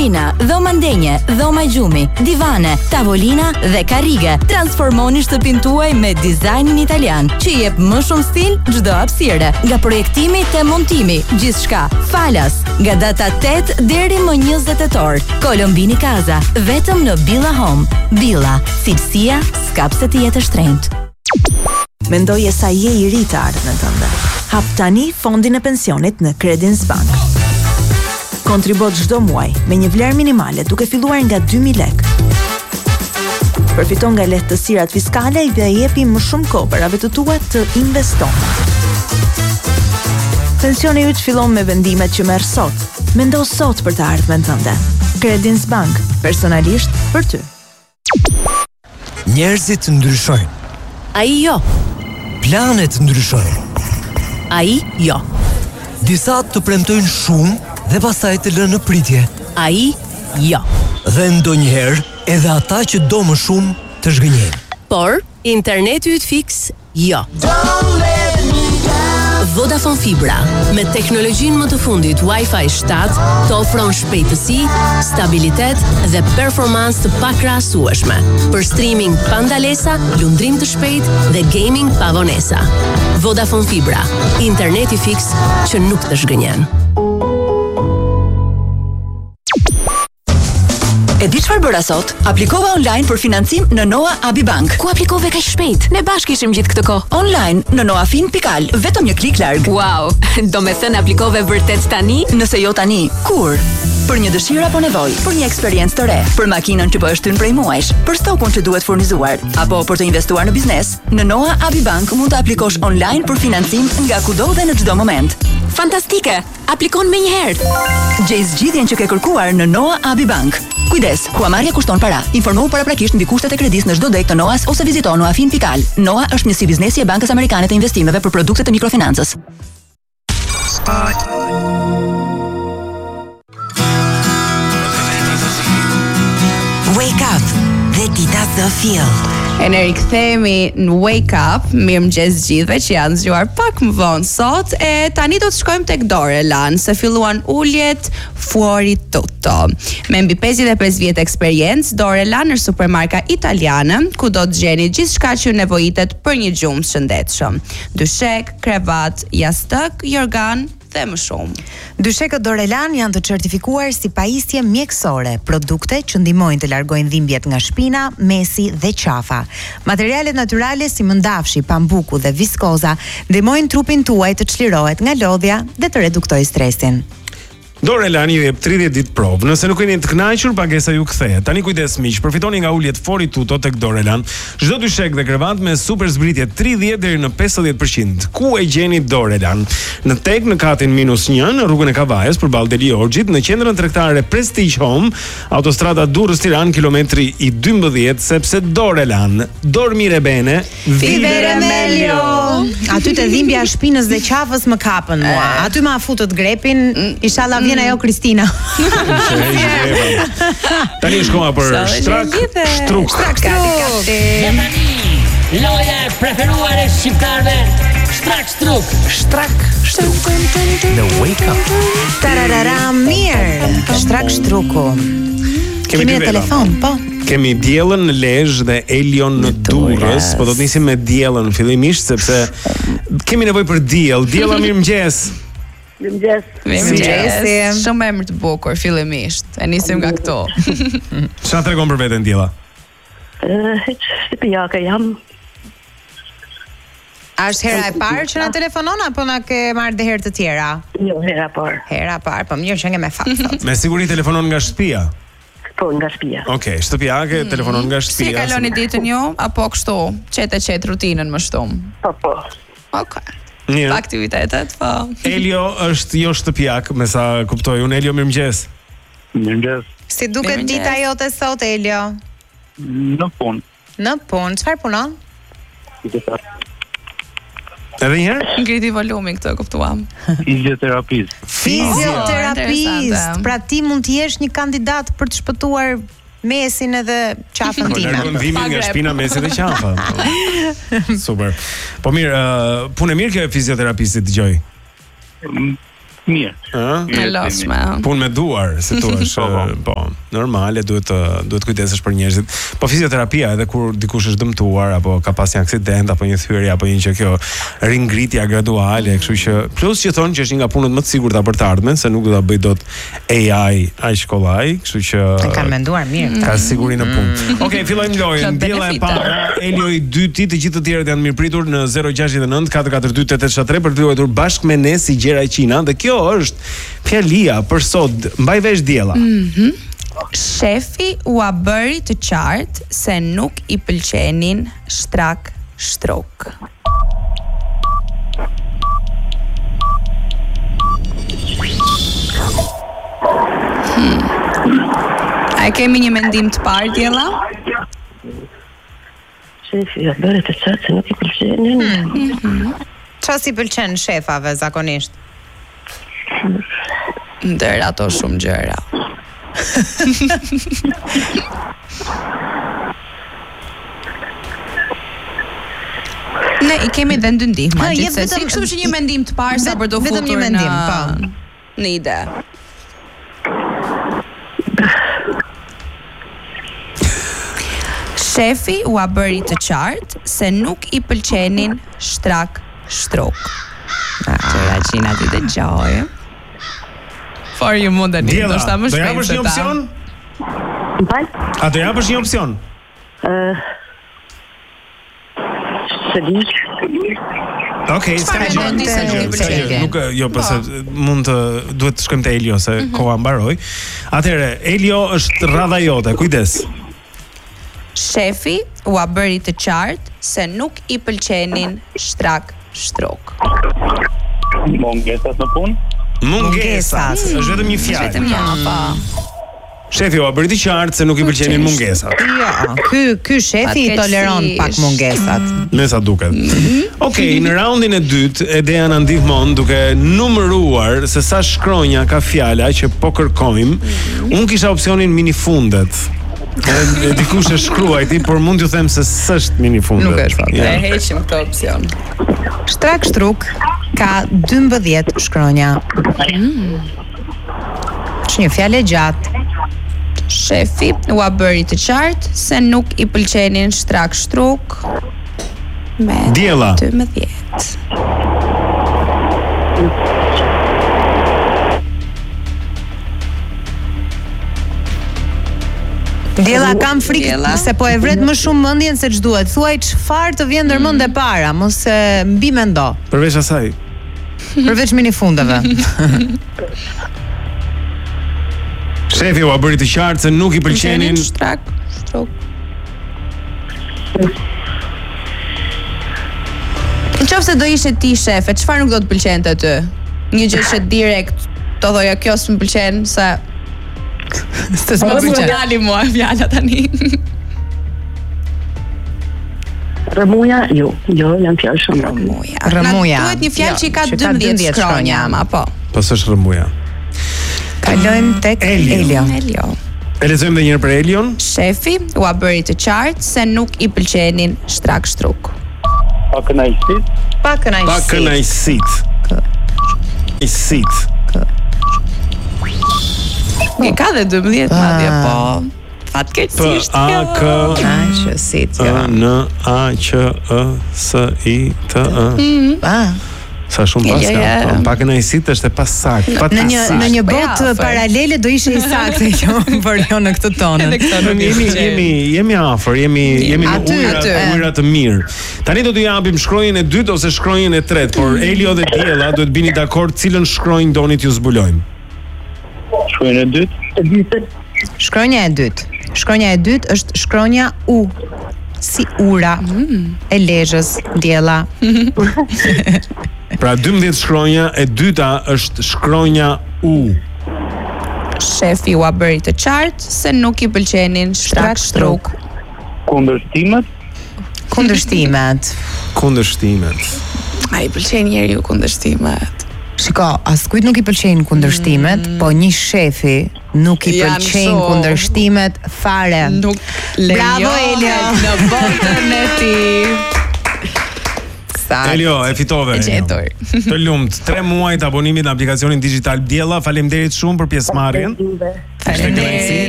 kuzhina, dhoma ndenje, dhoma gjumi, divane, tavolina dhe karrige. Transformoni shtëpinë tuaj me dizajnin italian, që i jep më shumë stil çdo hapësire. Nga projektimi te montimi, gjithçka falas. Nga data 8 deri më 20 tetor. Colombini Casa, vetëm në Billa Home. Billa, cilësia s'ka pse të jetë e shtrenjtë. Mendoje sa je i ri të ardhmen tënde. Hap tani fondin e pensionit në Credinbank. Kontribo çdo muaj me një vlerë minimale duke filluar nga 2.000 lekë. Përfiton nga lehtësirat fiskale dhe jepi më shumë kohë përave të tua të investojnë. Pensioni yt fillon me vendimet që merr sot. Mendo sot për të ardhmen tënde. Credinbank, personalisht për ty. Njerëzit ndryshojnë. Ai jo. Planet ndryshojnë. Ai jo. Disa të premtojnë shumë dhe pastaj të lënë në pritje. Ai jo. Dhe ndonjëherë edhe ata që do më shumë të zhgënjejnë. Por interneti yt fiks jo. Vodafone Fibra, me teknologjinë më të fundit Wi-Fi 7, të ofron shpejtësi, stabilitet dhe performancë të pakrahasueshme për streaming pa ndalesa, lundrim të shpejtë dhe gaming pa vonesa. Vodafone Fibra, interneti fiks që nuk të zhgënjen. E di çfarë bëra sot? Aplikova online për financim në Noa Abibank. Ku aplikove kaq shpejt? Ne bashkë ishim gjithë këtë kohë. Online në noafin.al, vetëm një klik larg. Wow, do me thënë aplikove vërtet tani? Nëse jo tani, kur? Për një dëshirë apo nevojë, për një eksperiencë të re, për makinën që po është hyrë prej muajsh, për stokun që duhet furnizuar, apo për të investuar në biznes, në Noa Abibank mund të aplikosh online për financim nga kudo dhe në çdo moment. Fantastike! Aplikon menjëherë. Gjej zgjidhjen që ke kërkuar në Noa Abibank. Kujdes, huamarrja kushton para. Informohu paraprakisht mbi kushtet e kredisë në çdo dek të Noas ose vizito noafin.al. Noa është njësi biznesi e Bankës Amerikane të Investimeve për produkte të mikrofinancës. Wake up dhe dita The Fill. E ne rikthehemi në Wake Up, mirëmëngjes gjithëve që janë zgjuar pak më vonë sot, e tani do të shkojmë tek Dorelan, se filluan uljet fuori tutto. Me mbi 55 vjet eksperiencë, Dorelan është supermarka italiane, ku do të gjeni gjithçka që ju nevojitet për një gjumë të shëndetshëm. Dyshek, krevat, jastëk, jorgan dhe më shumë. Dyshekët Dorelan janë të certifikuar si pajisje mjekësore, produkte që ndihmojnë të largojnë dhimbjet nga shpina, mesi dhe qafa. Materialet natyrale si mëndafshi, pambuku dhe viskoza ndihmojnë trupin tuaj të çlirohet nga lodhja dhe të reduktojë stresin. Dorelan ju jep 30 ditë provë. Nëse nuk jeni të kënaqur, pagesa ju kthehet. Tani kujdes miq, përfitoni nga uljet Fori Tutto tek Dorelan. Çdo dyshek dhe krevat me super zbritje 30 deri në 50%. Ku e gjeni Dorelan? Në tek në katin -1 në rrugën e Kavajës përballë Deli Orxhit, në qendrën tregtare Prestige Home, autostrada Durrës-Tiranë, kilometri i 12, sepse Dorelan, dormire bene, vivere meglio. Aty te dhimbja e shpinës dhe qafës më kapën mua. Aty ma futët grepin, inshallah vjen ajo Kristina. Tani shkoma për Shtrak Shtruk. Loja e preferuar e shqiptarëve, Shtrak Shtruk. Shtrak Shtruk. Në Wake Up. Tararara, mirë. Shtrak Shtruku. Kemi në telefon, po. Kemi Diellën në Lezhë dhe Elion në Durrës, po do të nisim me Diellën fillimisht sepse kemi nevojë për diell. Diella, mirëmëngjes. Mirëmëngjes. Shumë emër të bukur fillimisht. E nisim nga këto. Çfarë tregon për veten Diella? Shtëpiake jam. A është hera e parë që na telefonon apo na ke marrë dhe herë të tjera? Jo, hera parë. Hera parë, po mirë që nge me fat sot. Me siguri telefonon nga shtëpia. Po, nga shtëpia. Okej, shtëpiake telefonon nga shtëpia. Si kaloni ditën ju apo kështu, qet rutinën më shtum? Po. Okej. Mirë. Pa aktivitetet, po. Elio është jo shtëpiak, me sa kuptoj unë. Elio, mirëmëngjes. Mirëmëngjes. Si duket dita jote sot, Elio? Në punë. Në punë, çfarë punon? Edhe një herë? Ngriti volumin këtë, kuptuam. Fizioterapist. Fizioterapist. Pra ti mund të jesh një kandidat për të shpëtuar mesin edhe qafën time. Largon dhimbjen nga shpina, mesi dhe qafa. Super. Po mirë, punë mirë kjo e fizioterapistit dëgjoj. Mirë. E losme. Punë me duar, si thua, po, normale, duhet kujdesesh për njerëzit. Po fizioterapia edhe kur dikush është dëmtuar apo ka pas një aksident apo një thyrje apo një që kjo ringritja graduale, kështu që plus që thonë që është një nga punët më të sigurta për të ardhmen, se nuk do ta bëj dot AI aq kollaj, kështu që kanë menduar mirë. Ka siguri në punë. Okej, fillojmë lojën. Diella e parë, Elio i dyti, të gjithë të tjerët janë mirëpritur në 069 442 873 për të luajtur bashkë me ne si gjera e Qina dhe kjo është fjalia për sot. Mbaj vesh Diella. Shefi u a bëri të qartë se nuk i pëlqenin shtrak shtrok. A kemi një mendim të parë, Diella? Shefi, ja bëre të qartë se nuk i pëlqenin. Qa si pëlqen shefave zakonisht? Ndër ato shumë gjëra. Ne i kemi dhe ndihmë, gjithsesi, kështu që një mendim të parë sa për të futur në ide. Shefi u a bëri të qartë se nuk i pëlqenin shtrak shtrok. Gjëra Qina ti të gjoj. For ju mund të një, do shta më shpejt se ta. Do japësh një opcion? A do japësh një opcion? Okej, s'ka gjë. Nuk jo, pse mund të duhet të shkojmë te Elio se koha mbaroi. Atëherë, Elio është rradha jote. Kujdes. Shefi u a bëri të qartë se nuk i pëlqenin shtrak shtrok. Mungesat në punë? Mungesat. Është vetëm një fjalë. Vetëm një, Shefi u a bëri të qartë se nuk i pëlqenin mungesat. Jo, ky shefi i toleron pak mungesat. Me sa duket. Okej, në raundin e dytë, Edea na ndihmon duke numëruar se sa shkronja ka fjala që po kërkojmë. Unë kisha opsionin minifundet. Dikush e shkruajti, por mund t'ju them se s'është minifundet. Nuk është, e heqim këtë opsion. Shtrak shtruk ka 12 shkronja. Është një fjalë e gjatë. Shefi u a bëri të qartë se nuk i pëlqenin shtrak shtruk me Diella. 12. Diella, kam frikë se po e vret më shumë mendjen se ç'duhet. Thuaj çfarë të vjen ndërmend e para, mos e mbi mendo. Përveç asaj. Përveç minifundeve. Shefi u a bëri të qartë se nuk i pëlqenin shtrak shtrok. Nëse do ishe ti shefe, çfarë nuk do të pëlqente ty? Një gjë që direkt të thoja kjo s'më pëlqen se s'më pëlqen. Dali mua fjala tani. Rëmuja, jo, janë fjalë shumë. Rëmuja. Duhet një fjalë që ka 12 shkronja, apo. Po s'është rëmuja. Kalojmë tek Elio. E lexojmë edhe një herë për Elion. Shefi u a bëri të qartë se nuk i pëlqenin shtrak shtruk. Pa kënaqësit. Pa kënaqësit. Ka dhe 12 madje, po fatkeqësisht Kënaqësit. N-A-Q-E-S-I-T-E. Sa shumë paska. Pa kënaqësit është e pasaktë. Në një botë paralele do ishte i saktë kjo për jo në këtë tonë. Jemi afër, jemi në ujëra të mirë. Tani do t'ju japim shkronjën e dytë ose shkronjën e tretë, por Elio dhe Diella duhet bini dakord cilën shkronjë doni t'ju zbulojmë. Shkronjën e dytë? Shkronja e dytë. Shkronja e dytë është shkronja U. Si ura e lezhës, Diella. Pra 12 shkronja, e dyta është shkronja U. Shefi u a bëri të qartë se nuk i pëlqenin shtrak shtruk. Kundërshtimet? A i pëlqen njeriu kundërshtimet? Shiko, askujt nuk i pëlqejnë kundërshtimet, po një shefi nuk i pëlqejnë kundërshtimet fare. Nuk Bravo Elio. Në botën e ti. Sakt. Elio, e fitove. E gjetur. Të lumt, 3 muaj të abonimit në aplikacionin digital Diella. Faleminderit shumë për pjesëmarrjen. Faleminderit.